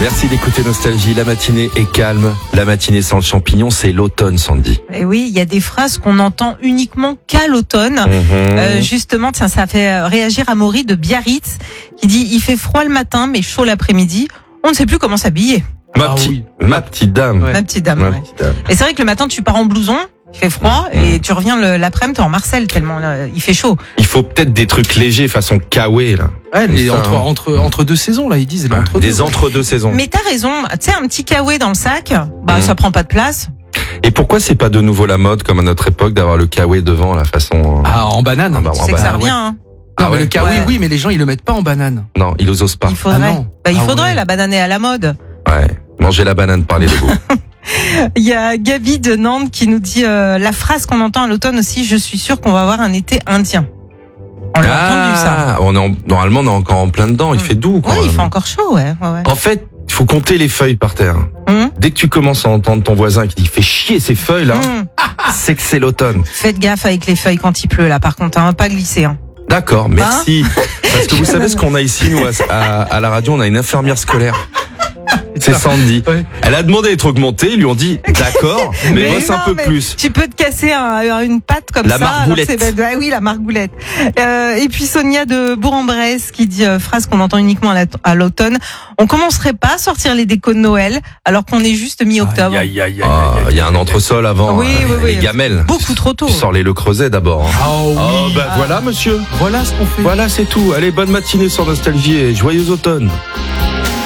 Merci d'écouter Nostalgie. La matinée est calme. La matinée sans le champignon, c'est l'automne, Sandy. Et oui, il y a des phrases qu'on entend uniquement qu'à l'automne. Justement, tiens, ça fait réagir Amaury de Biarritz qui dit « Il fait froid le matin, mais chaud l'après-midi. On ne sait plus comment s'habiller. » Ma petite dame. Ouais. Ma petite dame. Ouais. Et c'est vrai que le matin, tu pars en blouson, il fait froid, et tu reviens l'après-midi, t'es en Marcel tellement il fait chaud. Il faut peut-être des trucs légers façon kawaii, là. Ouais, les entre deux saisons, là, ils disent. Des entre-deux saisons. Mais t'as raison, tu sais, un petit kawaii dans le sac, ça prend pas de place. Et pourquoi c'est pas de nouveau la mode, comme à notre époque, d'avoir le kawaii devant, la façon... en banane. C'est que ça revient, hein. Non, mais le kawaii, oui, mais les gens, ils le mettent pas en banane. Non, ils osent pas. Il faudrait, la banane est à la mode. Ouais, manger la banane, parler de vous. Il y a Gabi de Nantes qui nous dit la phrase qu'on entend à l'automne aussi, je suis sûr qu'on va avoir un été indien. On l'a entendu ça. Normalement, on est encore en plein dedans, il fait doux. Oui, il fait encore chaud, ouais. En fait, il faut compter les feuilles par terre. Dès que tu commences à entendre ton voisin qui dit fait chier ces feuilles là, c'est que c'est l'automne. Faites gaffe avec les feuilles quand il pleut là, par contre, pas glisser. D'accord, merci. Parce que vous savez ce qu'on a ici, nous, à la radio, on a une infirmière scolaire. C'est Sandy. Ouais. Elle a demandé d'être augmentée, ils lui ont dit d'accord, mais bosse un peu plus. Tu peux te casser une patte comme la margoulette. Oui, la margoulette. Et puis Sonia de Bourg-en-Bresse qui dit phrase qu'on entend uniquement à l'automne. On commencerait pas à sortir les décos de Noël alors qu'on est juste mi-octobre. Il y a un entresol avant. Oui. Les gamelles. Beaucoup trop tôt. Tu sors les Le Creuset d'abord. Voilà, monsieur. Voilà ce qu'on fait. Voilà, c'est tout. Allez, bonne matinée sur Nostalgie et joyeux automne.